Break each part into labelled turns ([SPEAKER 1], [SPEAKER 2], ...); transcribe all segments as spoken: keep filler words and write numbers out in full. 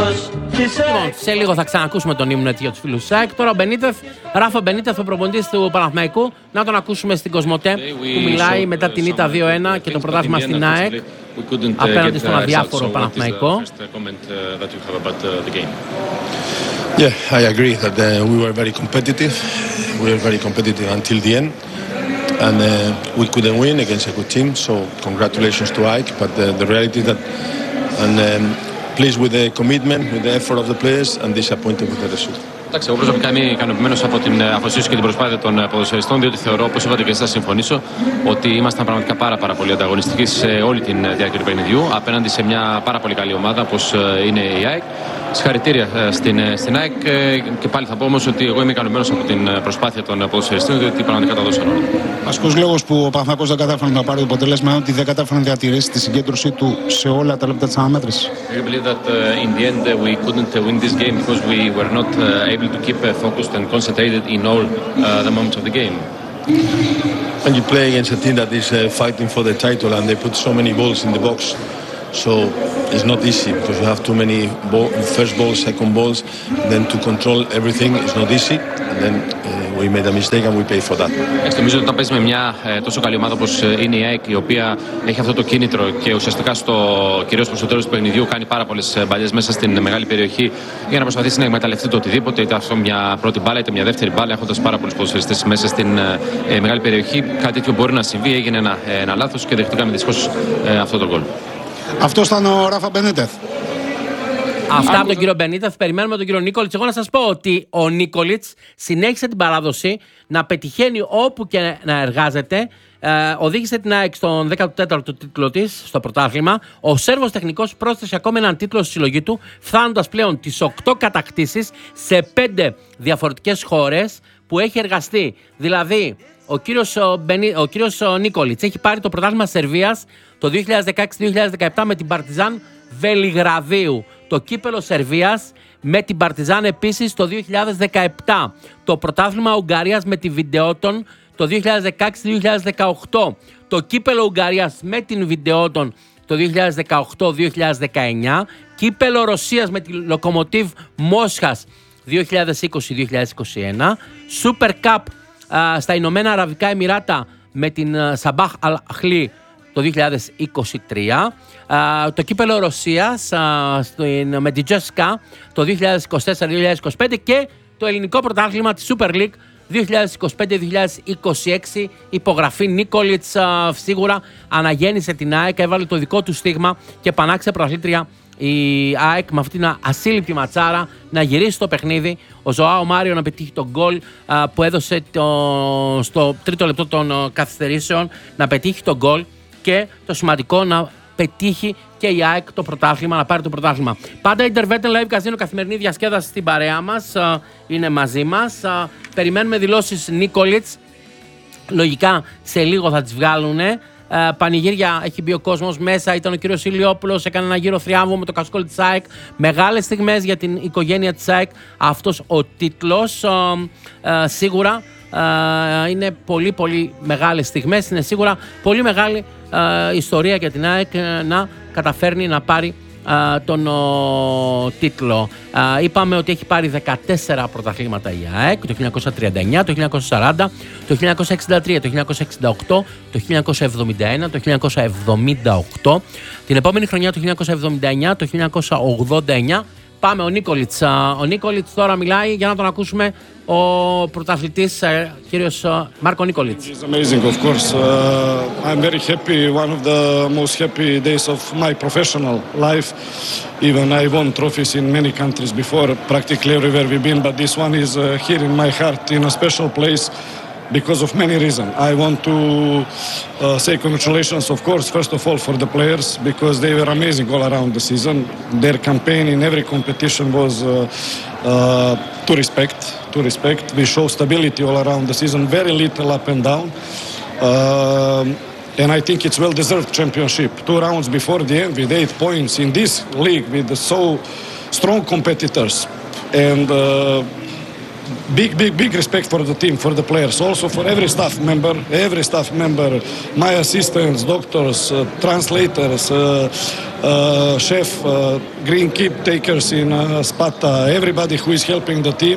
[SPEAKER 1] Λοιπόν, σε λίγο θα ξανακούσουμε τον ύμνο για τους φίλους ΣΑΕΚ. Τώρα ο Μπενίτεθ, Ράφα Μπενίτεθ, ο προπονητής του Παναθηναϊκού. Να τον ακούσουμε στην Κοσμοτέ που μιλάει μετά την ήττα δύο ένα και το πρωτάθλημα στην ΑΕΚ απέναντι στον αδιάφορο Παναθηναϊκό.
[SPEAKER 2] Yeah, I agree that uh, we were very competitive. We were very competitive until the end. And uh, we couldn't win against a good team, so congratulations to Ike. But uh, the reality is that, and um, pleased with the commitment, with the effort of the players, and disappointed with the result.
[SPEAKER 3] Εντάξει, εγώ προσωπικά είμαι ικανοποιημένος από την αφοσίωση και την προσπάθεια των ποδοσφαιριστών, διότι θεωρώ, όπως είπατε και εσείς, θα συμφωνήσω, ότι ήμασταν πραγματικά πάρα, πάρα πολύ ανταγωνιστικοί σε όλη τη διάρκεια του παιχνιδιού απέναντι σε μια πάρα πολύ καλή ομάδα όπως είναι η ΑΕΚ. Συγχαρητήρια στην, στην ΑΕΚ και πάλι θα πω όμως ότι εγώ είμαι ικανοποιημένος από την προσπάθεια των ποδοσφαιριστών, διότι πραγματικά τα δώσαν όλα.
[SPEAKER 4] Βασικός λόγος που ο Παναθηναϊκός δεν κατάφερε να πάρει το αποτέλεσμα είναι ότι δεν κατάφερε να διατηρήσει τη συγκέντρωσή του σε όλα τα λεπτά της αναμέτρησης.
[SPEAKER 3] I believe that uh, in the end uh, we couldn't uh, win this game because we were not uh, able to keep uh, focused and concentrated in all uh, the moments of the game.
[SPEAKER 2] And you play against a team that is uh, fighting for the title, and they put so many balls in the box. So it's not easy because you have too many ball, first balls, second balls. Then to control everything is not easy. And then uh, we made a mistake and we pay for that.
[SPEAKER 3] Νομίζω ότι όταν παίζει με μια ε, τόσο καλή ομάδα όπως είναι η ΑΕΚ, η οποία έχει αυτό το κίνητρο και ουσιαστικά στο, κυρίως προς το τέλος του παιχνιδιού κάνει πάρα πολλές μπαλιές μέσα στην μεγάλη περιοχή για να προσπαθήσει να εκμεταλλευτεί το οτιδήποτε, είτε αυτό μια πρώτη μπάλα είτε μια δεύτερη μπάλα, έχοντας πάρα πολλούς ποδοσφαιριστές μέσα στην ε, μεγάλη περιοχή. Κάτι τέτοιο μπορεί να συμβεί, έγινε ένα, ένα λάθος και δεχτήκαμε δυστυχώς ε, αυτό το γκολ.
[SPEAKER 4] Αυτός ήταν ο Ράφα Μπενίτεθ.
[SPEAKER 1] Αυτά από τον κύριο Μπενίτεθ. Περιμένουμε τον κύριο Νίκολιτς. Εγώ να σας πω ότι ο Νίκολιτς συνέχισε την παράδοση να πετυχαίνει όπου και να εργάζεται. Ε, οδήγησε την ΑΕΚ στον δέκατο τέταρτο τίτλο της στο πρωτάθλημα. Ο Σέρβος τεχνικός πρόσθεσε ακόμη έναν τίτλο στη συλλογή του, φτάνοντας πλέον τις οκτώ κατακτήσεις σε πέντε διαφορετικές χώρες που έχει εργαστεί. Δηλαδή, ο κύριος, Μπενί, ο κύριος Νίκολιτς έχει πάρει το πρωτάθλημα Σερβίας το δύο χιλιάδες δεκαέξι δύο χιλιάδες δεκαεπτά με την Παρτιζάν Βελιγραδίου. Το κύπελο Σερβίας με την Παρτιζάν επίσης το δύο χιλιάδες δεκαεπτά. Το πρωτάθλημα Ουγγαρίας με τη Βιντεότον το δύο χιλιάδες δεκαέξι δύο χιλιάδες δεκαοκτώ. Το κύπελο Ουγγαρίας με την Βιντεότον το δύο χιλιάδες δεκαοκτώ δύο χιλιάδες δεκαεννιά. Κύπελο Ρωσίας με τη Λοκομοτίβ Μόσχας δύο χιλιάδες είκοσι δύο χιλιάδες είκοσι ένα. Super Cup α, στα Ηνωμένα Αραβικά Εμιράτα με την Σαμπάχ Αλ-Αχλή το δύο χιλιάδες είκοσι τρία, το κύπελο Ρωσίας με την Τζέσκα το δύο χιλιάδες είκοσι τέσσερα δύο χιλιάδες είκοσι πέντε και το ελληνικό πρωτάθλημα της Super League δύο χιλιάδες είκοσι πέντε δύο χιλιάδες είκοσι έξι. Υπογραφή Νίκολιτς, σίγουρα αναγέννησε την ΑΕΚ, έβαλε το δικό του στίγμα και πανάξε πρωταθλήτρια η ΑΕΚ με αυτήν την ασύλληπτη ματσάρα να γυρίσει το παιχνίδι. Ο Ζωάο Μάριο να πετύχει τον γκολ που έδωσε το, στο τρίτο λεπτό των καθυστερήσεων, να πετύχει τον γκολ και το σημαντικό να πετύχει και η ΑΕΚ το πρωτάθλημα, να πάρει το πρωτάθλημα. Πάντα Intervetten Live Casino, καθημερινή διασκέδαση στην παρέα μας, είναι μαζί μας. Περιμένουμε δηλώσεις Νίκολιτς. Λογικά σε λίγο θα τις βγάλουν. Πανηγύρια, έχει μπει ο κόσμος μέσα. Ήταν ο κύριος Ηλιόπουλος, έκανε ένα γύρο θριάμβου με το κασκόλ της ΑΕΚ. Μεγάλες στιγμές για την οικογένεια της ΑΕΚ. Αυτός ο τίτλος σίγουρα είναι πολύ πολύ μεγάλες στιγμές. Είναι σίγουρα πολύ μεγάλη ιστορία για την ΑΕΚ να καταφέρνει να πάρει τον ο, τίτλο. Α, είπαμε ότι έχει πάρει δεκατέσσερα πρωταθλήματα η ΑΕΚ το χίλια εννιακόσια τριάντα εννιά, το χίλια εννιακόσια σαράντα, το χίλια εννιακόσια εξήντα τρία, το χίλια εννιακόσια εξήντα οκτώ, το χίλια εννιακόσια εβδομήντα ένα, το χίλια εννιακόσια εβδομήντα οκτώ, την επόμενη χρονιά το χίλια εννιακόσια εβδομήντα εννιά, το χίλια εννιακόσια ογδόντα εννιά. Πάμε, ο Νίκολιτς. Ο Νίκολιτς τώρα μιλάει, για να τον ακούσουμε, ο πρωταθλητής κύριος Μάρκο Νίκολιτς.
[SPEAKER 5] It's amazing, of course. Uh, I'm very happy. One of the most happy days of my professional life. Even I won trophies in many countries before, practically everywhere we've been, but this one is uh, here in my heart, in a special place. Because of many reasons. I want to uh, say congratulations, of course, first of all for the players, because they were amazing all around the season. Their campaign in every competition was uh, uh, to respect, to respect. We show stability all around the season, very little up and down. Uh, and I think it's well-deserved championship. Two rounds before the end with eight points in this league with the so strong competitors. And uh, big, big, big respect for the team, for the players, also for every staff member, every staff member, my assistants, doctors, uh, translators, uh, uh, chef, uh, green keep takers in uh, Sparta, everybody who is helping the team.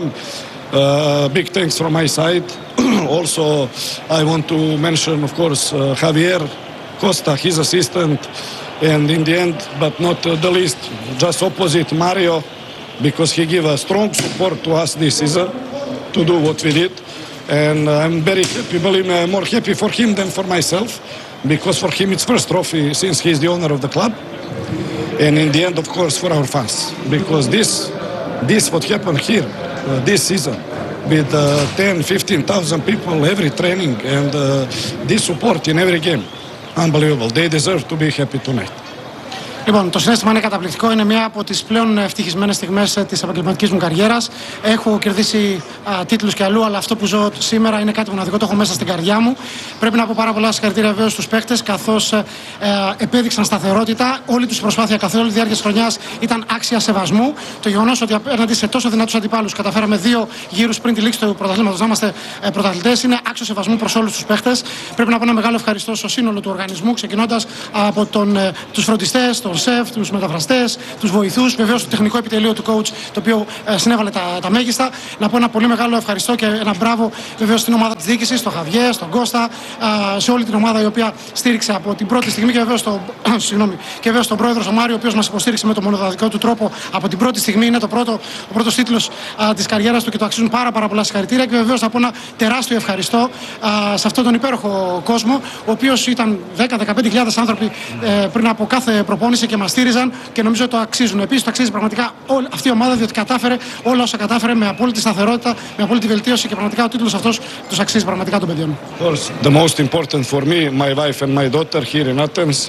[SPEAKER 5] Uh, big thanks from my side. Also, I want to mention, of course, uh, Javier Costa, his assistant, and in the end, but not uh, the least, just opposite, Mario, because he gave a strong support to us this season to do what we did. And uh, I'm very happy, believe me, I'm more happy for him than for myself, because for him it's first trophy since he's the owner of the club. And in the end, of course, for our fans, because this, this what happened here uh, this season, with uh, ten, fifteen thousand people every training, and uh, this support in every game, unbelievable. They deserve to be happy tonight.
[SPEAKER 6] Λοιπόν, το συναίσθημα είναι καταπληκτικό. Είναι μια από τις πλέον ευτυχισμένες στιγμές της επαγγελματικής μου καριέρας. Έχω κερδίσει α, τίτλους και αλλού, αλλά αυτό που ζω σήμερα είναι κάτι μοναδικό. Το έχω μέσα στην καρδιά μου. Πρέπει να πω πάρα πολλά συγχαρητήρια βέβαια στους παίκτες, καθώς ε, ε, επέδειξαν σταθερότητα. Όλη τους προσπάθεια καθ' όλη τη διάρκεια της χρονιάς ήταν άξια σεβασμού. Το γεγονός ότι απέναντι σε τόσο δυνατούς αντιπάλους καταφέραμε δύο γύρους πριν τη λήξη του πρωταθλήματος να είμαστε ε, πρωταθλητές είναι άξιο σεβασμού προς όλους τους παίκτες. Πρέπει να πω ένα μεγάλο ευχαριστώ στο σύνολο του οργανισμού, ξεκινώντας από τον, ε, τους φροντιστές, τον σεφ, τους μεταφραστές, τους βοηθούς, βεβαίως το τεχνικό επιτελείο του coach, το οποίο ε, συνέβαλε τα, τα μέγιστα. Να πω ένα πολύ μεγάλο ευχαριστώ και ένα μπράβο βεβαίως στην ομάδα της διοίκησης, στον Χαβιέ, στον Κώστα, ε, σε όλη την ομάδα η οποία στήριξε από την πρώτη στιγμή και βεβαίως το, συγγνώμη, και βεβαίως τον πρόεδρο, τον Μάριο, ο οποίος μας υποστήριξε με τον μοναδικό του τρόπο από την πρώτη στιγμή. Είναι το πρώτο, ο πρώτος τίτλος ε, της καριέρας του και το αξίζουν πάρα, πάρα πολλά συγχαρητήρια. Και βεβαίως να πω ένα τεράστιο ευχαριστώ ε, σε αυτόν τον υπέροχο κόσμο, ο οποίος ήταν δέκα με δεκαπέντε χιλιάδες άνθρωποι ε, πριν από κάθε προπόνηση και μας στήριζαν και νομίζω το αξίζουν. Επίσης το αξίζει πραγματικά όλη αυτή η ομάδα, διότι κατάφερε όλα όσα κατάφερε με απόλυτη σταθερότητα, με απόλυτη βελτίωση και πραγματικά ο τίτλος αυτός τους αξίζει πραγματικά των παιδιών.
[SPEAKER 5] Of course, the most important for me, my wife and my daughter here in Athens.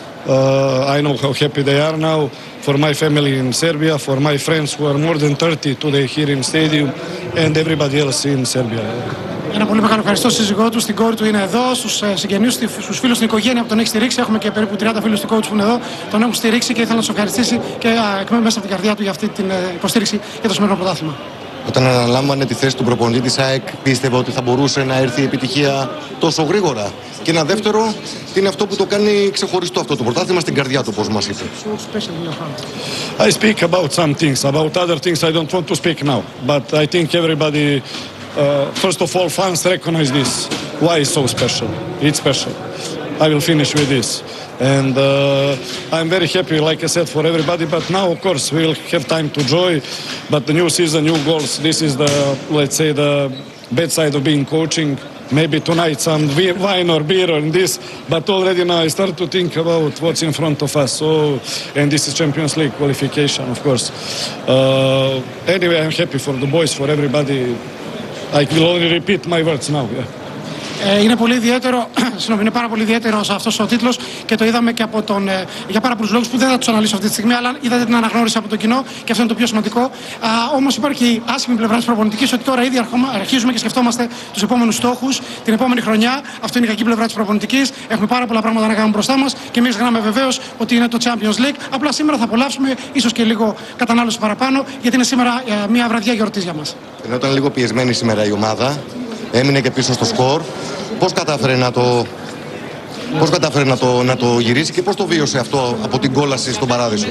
[SPEAKER 5] Uh, I know how happy they are now. For my family in Serbia, for my friends who are more than thirty today here in stadium, and everybody else in Serbia.
[SPEAKER 6] Ένα πολύ μεγάλο ευχαριστώ στη σύζυγό του, στην κόρη του είναι εδώ, στους συγγενείς, στους φίλους στην οικογένεια που τον έχει στηρίξει. Έχουμε και περίπου τριάντα φίλους του coach που είναι εδώ, τον έχουν στηρίξει και ήθελα να του ευχαριστήσει και μέσα από την καρδιά του για αυτή την υποστήριξη για το σημερινό πρωτάθλημα.
[SPEAKER 7] Όταν αναλάμβανε τη θέση του προπονητή της ΑΕΚ, πίστευε ότι θα μπορούσε να έρθει η επιτυχία τόσο γρήγορα. Και ένα δεύτερο, τι είναι αυτό που το κάνει ξεχωριστό αυτό το πρωτάθλημα στην καρδιά του, όπως μας είπε.
[SPEAKER 5] I speak about some things, about other things I don't want to speak now. But I think everybody, uh, first of all, fans recognize this. Why it's so special? It's special. I will finish with this. And uh, I'm very happy, like I said, for everybody. But now, of course, we will have time to enjoy. But the new season, new goals, this is the, let's say, the bad side of being coaching. Maybe tonight some wine or beer or this. But already now I start to think about what's in front of us. So, and this is Champions League qualification, of course. Uh, anyway, I'm happy for the boys, for everybody. I will only repeat my words now. Yeah.
[SPEAKER 6] Ε, είναι πολύ ιδιαίτερο, συγγνώμη, είναι πάρα πολύ ιδιαίτερο αυτός ο τίτλος και το είδαμε και από τον, ε, για πάρα πολλούς λόγους που δεν θα τους αναλύσω αυτή τη στιγμή, αλλά είδατε την αναγνώριση από το κοινό και αυτό είναι το πιο σημαντικό. Όμως υπάρχει η άσχημη πλευρά της προπονητικής, ότι τώρα ήδη αρχίζουμε και σκεφτόμαστε τους επόμενους στόχους, την επόμενη χρονιά. Αυτό είναι η κακή πλευρά της προπονητικής. Έχουμε πάρα πολλά πράγματα να κάνουμε μπροστά μας και εμείς γνάμε βεβαίως ότι είναι το Champions League. Απλά σήμερα θα απολαύσουμε ίσως και λίγο κατανάλωση παραπάνω, γιατί είναι σήμερα ε, μια βραδιά γιορτής για μας.
[SPEAKER 7] Ενώ ήταν λίγο πιεσμένη σήμερα η ομάδα, έμεινε και πίσω στο σκορ. Πώς κατάφερε να το, πώς κατάφερε να το, να το γυρίσει και πώς το βίωσε αυτό από την κόλαση στον Παράδεισο?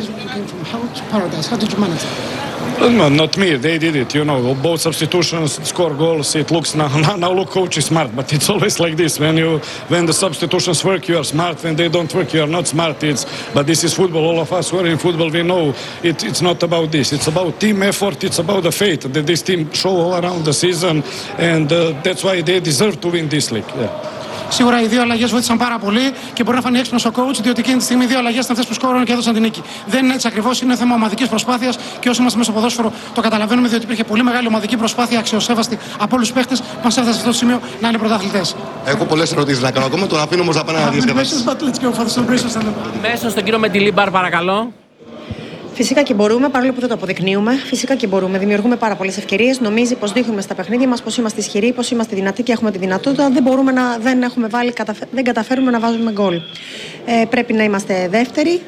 [SPEAKER 5] No, not me. They did it. You know, both substitutions score goals. It looks now, now look, coach is smart, but it's always like this. When you, when the substitutions work, you are smart. When they don't work, you are not smart. It's, but this is football. All of us who are in football, we know it, it's not about this. It's about team effort. It's about the faith that this team show all around the season, and uh, that's why they deserve to win this league. Yeah.
[SPEAKER 6] Σίγουρα οι δύο αλλαγές βοήθησαν πάρα πολύ και μπορεί να φανεί έξυπνος ο coach, διότι εκείνη τη στιγμή οι δύο αλλαγές ήταν αυτές που σκόρουν και έδωσαν την νίκη. Δεν είναι έτσι ακριβώς, είναι θέμα ομαδικής προσπάθειας και όσοι είμαστε μέσα στο ποδόσφαιρο το καταλαβαίνουμε, διότι υπήρχε πολύ μεγάλη ομαδική προσπάθεια αξιοσέβαστη από όλους τους παίχτες που μας έφτασαν σε αυτό το σημείο να είναι πρωταθλητές.
[SPEAKER 7] Έχω πολλές ερωτήσεις να κάνω ακόμα, τον αφήνω όμως να πάνε να διασκεδάσεις.
[SPEAKER 1] Μέσα στον κύριο Μεντιλίμπαρ, παρακαλώ.
[SPEAKER 8] Φυσικά και μπορούμε, παρόλο που δεν το αποδεικνύουμε. Φυσικά και μπορούμε. Δημιουργούμε πάρα πολλές ευκαιρίες. Νομίζει πως δείχνουμε στα παιχνίδια μας πως είμαστε ισχυροί, πως είμαστε δυνατοί και έχουμε τη δυνατότητα. Δεν μπορούμε να, δεν, έχουμε βάλει, δεν καταφέρουμε να βάζουμε γκολ. Ε, πρέπει να είμαστε δεύτεροι.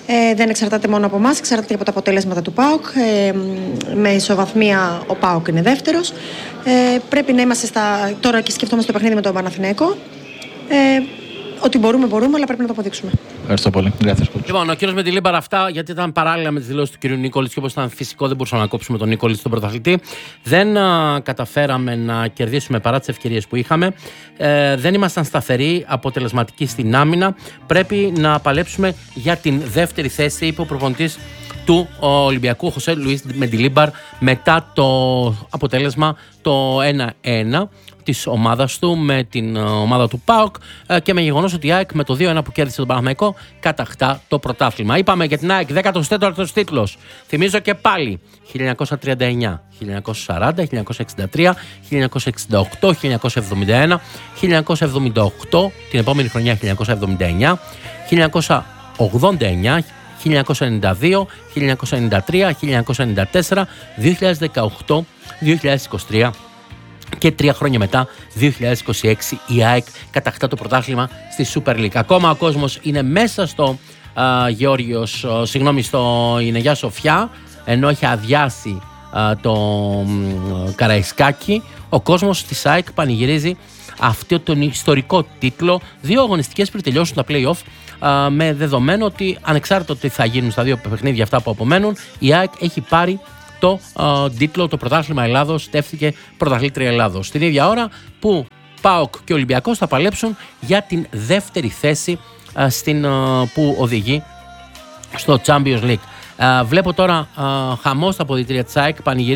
[SPEAKER 8] Ε, δεν εξαρτάται μόνο από εμάς, εξαρτάται και από τα αποτελέσματα του ΠΑΟΚ. Ε, με ισοβαθμία ο ΠΑΟΚ είναι δεύτερος. Ε, πρέπει να είμαστε στα... τώρα και σκεφτόμαστε το παιχνίδι με τον Παναθηναϊκό. Ε, ότι μπορούμε, μπορούμε, αλλά πρέπει να το αποδείξουμε.
[SPEAKER 9] Ευχαριστώ πολύ.
[SPEAKER 1] Λοιπόν, ο κύριος Μεντιλίμπαρ αυτά, γιατί ήταν παράλληλα με τις δηλώσεις του κύριου Νίκολιτς και όπως ήταν φυσικό, δεν μπορούσαμε να κόψουμε τον Νίκολιτς στον πρωταθλητή. Δεν α, καταφέραμε να κερδίσουμε παρά τις ευκαιρίες που είχαμε. Ε, δεν ήμασταν σταθεροί, αποτελεσματικοί στην άμυνα. Πρέπει να παλέψουμε για την δεύτερη θέση, είπε ο προπονητής του Ολυμπιακού, Χωσέ Λουίς Μεντιλίμπαρ, μετά το αποτέλεσμα το ένα ένα της ομάδας του με την ομάδα του ΠΑΟΚ και με γεγονός ότι η ΑΕΚ με το δύο ένα που κέρδισε τον Παναθηναϊκό κατακτά το πρωτάθλημα. Είπαμε για την ΑΕΚ δέκατος τέταρτος τίτλος. Θυμίζω και πάλι χίλια εννιακόσια τριάντα εννιά, χίλια εννιακόσια σαράντα, χίλια εννιακόσια εξήντα τρία, χίλια εννιακόσια εξήντα οκτώ, χίλια εννιακόσια εβδομήντα ένα, χίλια εννιακόσια εβδομήντα οκτώ, την επόμενη χρονιά χίλια εννιακόσια εβδομήντα εννιά, χίλια εννιακόσια ογδόντα εννιά, χίλια εννιακόσια ενενήντα δύο, χίλια εννιακόσια ενενήντα τρία, χίλια εννιακόσια ενενήντα τέσσερα, δύο χιλιάδες δεκαοκτώ, δύο χιλιάδες είκοσι τρία και τρία χρόνια μετά, δύο χιλιάδες είκοσι έξι, η ΑΕΚ κατακτά το πρωτάθλημα στη Super League. Ακόμα ο κόσμος είναι μέσα στο α, Γεώργιος, α, συγγνώμη, στο η Αγιά Σοφιά, ενώ έχει αδειάσει α, το α, Καραϊσκάκι. Ο κόσμος της ΑΕΚ πανηγυρίζει αυτό τον ιστορικό τίτλο, δύο αγωνιστικές πριν τελειώσουν τα play-off, α, με δεδομένο ότι ανεξάρτητα ότι θα γίνουν στα δύο παιχνίδια αυτά που απομένουν, η ΑΕΚ έχει πάρει το α, τίτλο, το πρωτάθλημα Ελλάδος, στέφθηκε πρωταθλήτρια Ελλάδος. Την ίδια ώρα που ΠΑΟΚ και Ολυμπιακός θα παλέψουν για την δεύτερη θέση α, στην, α, που οδηγεί στο Champions League. Α, βλέπω τώρα α, χαμό στα αποδυτήρια της ΑΕΚ, πανηγυρίζει